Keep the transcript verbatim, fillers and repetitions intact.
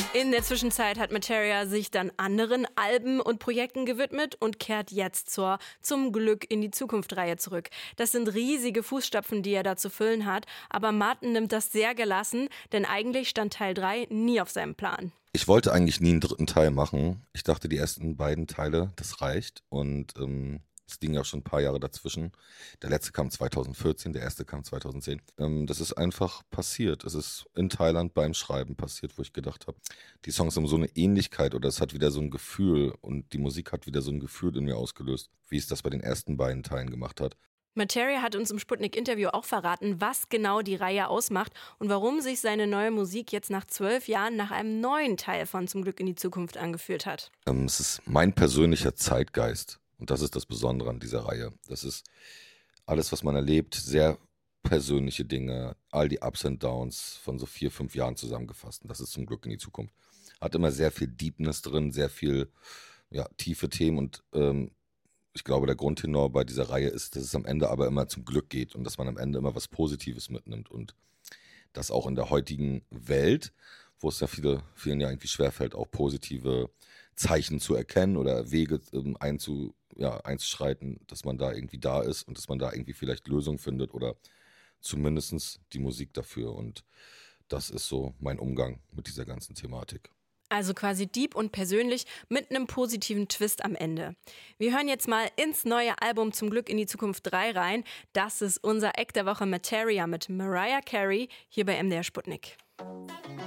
In der Zwischenzeit hat Materia sich dann anderen Alben und Projekten gewidmet und kehrt jetzt zur Zum Glück in die Zukunft-Reihe zurück. Das sind riesige Fußstapfen, die er da zu füllen hat, aber Martin nimmt das sehr gelassen, denn eigentlich stand Teil drei nie auf seinem Plan. Ich wollte eigentlich nie einen dritten Teil machen. Ich dachte, die ersten beiden Teile, das reicht. Und ähm, es liegen ja auch schon ein paar Jahre dazwischen. Der letzte kam zweitausendvierzehn, der erste kam zweitausendzehn. Ähm, das ist einfach passiert. Es ist in Thailand beim Schreiben passiert, wo ich gedacht habe, die Songs haben so eine Ähnlichkeit oder es hat wieder so ein Gefühl und die Musik hat wieder so ein Gefühl in mir ausgelöst, wie es das bei den ersten beiden Teilen gemacht hat. Materia hat uns im Sputnik-Interview auch verraten, was genau die Reihe ausmacht und warum sich seine neue Musik jetzt nach zwölf Jahren nach einem neuen Teil von Zum Glück in die Zukunft angefühlt hat. Ähm, es ist mein persönlicher Zeitgeist und das ist das Besondere an dieser Reihe. Das ist alles, was man erlebt, sehr persönliche Dinge, all die Ups und Downs von so vier, fünf Jahren zusammengefasst. Und das ist Zum Glück in die Zukunft. Hat immer sehr viel Deepness drin, sehr viel ja, tiefe Themen und ähm, ich glaube, der Grundtenor bei dieser Reihe ist, dass es am Ende aber immer zum Glück geht und dass man am Ende immer was Positives mitnimmt und das auch in der heutigen Welt, wo es ja viele, vielen ja irgendwie schwerfällt, auch positive Zeichen zu erkennen oder Wege ähm, einzu, ja, einzuschreiten, dass man da irgendwie da ist und dass man da irgendwie vielleicht Lösungen findet oder zumindest die Musik dafür und das ist so mein Umgang mit dieser ganzen Thematik. Also quasi deep und persönlich mit einem positiven Twist am Ende. Wir hören jetzt mal ins neue Album Zum Glück in die Zukunft drei rein. Das ist unser Eck der Woche Materia mit Mariah Carey hier bei M D R Sputnik.